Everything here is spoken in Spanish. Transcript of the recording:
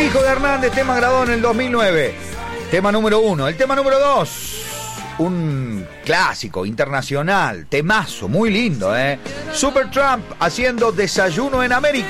Hijo de Hernández, tema grabado en el 2009. Tema número 1. El tema número 2. Un clásico internacional, temazo, muy lindo, Supertramp haciendo Desayuno en América.